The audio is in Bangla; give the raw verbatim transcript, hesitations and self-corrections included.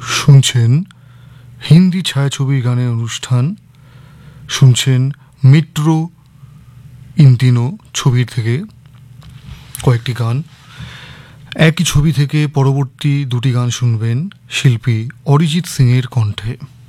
শুনছেন হিন্দি ছায়াছবির গানের অনুষ্ঠান, শুনছেন মেট্রো ইন্টিনো ছবির থেকে কয়েকটি গান। একই ছবি থেকে পরবর্তী দুটি গান শুনবেন শিল্পী অরিজিৎ সিংয়ের কণ্ঠে।